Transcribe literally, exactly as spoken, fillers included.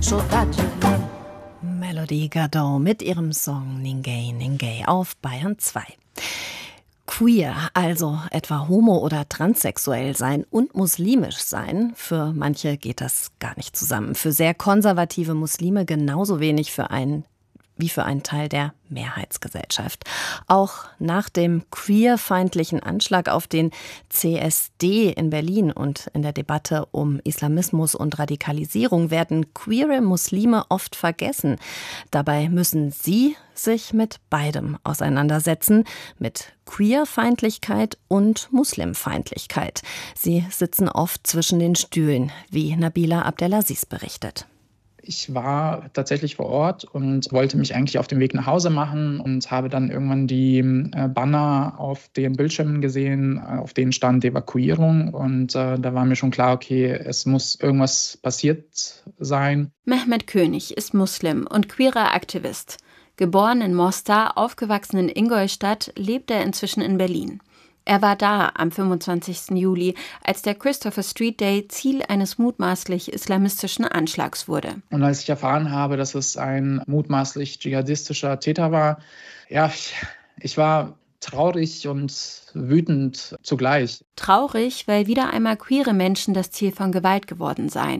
Melody Gardot mit ihrem Song Ningay Ningay auf Bayern zwei. Queer, also etwa homo- oder transsexuell sein und muslimisch sein, für manche geht das gar nicht zusammen. Für sehr konservative Muslime genauso wenig für einen wie für einen Teil der Mehrheitsgesellschaft. Auch nach dem queerfeindlichen Anschlag auf den C S D in Berlin und in der Debatte um Islamismus und Radikalisierung werden queere Muslime oft vergessen. Dabei müssen sie sich mit beidem auseinandersetzen, mit Queerfeindlichkeit und Muslimfeindlichkeit. Sie sitzen oft zwischen den Stühlen, wie Nabila Abdelaziz berichtet. Ich war tatsächlich vor Ort und wollte mich eigentlich auf den Weg nach Hause machen und habe dann irgendwann die äh, Banner auf den Bildschirmen gesehen, auf denen stand Evakuierung. Und äh, da war mir schon klar, okay, es muss irgendwas passiert sein. Mehmet König ist Muslim und queerer Aktivist. Geboren in Mostar, aufgewachsen in Ingolstadt, lebt er inzwischen in Berlin. Er war da am fünfundzwanzigsten Juli, als der Christopher Street Day Ziel eines mutmaßlich islamistischen Anschlags wurde. Und als ich erfahren habe, dass es ein mutmaßlich dschihadistischer Täter war, ja, ich, ich war traurig und wütend zugleich. Traurig, weil wieder einmal queere Menschen das Ziel von Gewalt geworden seien.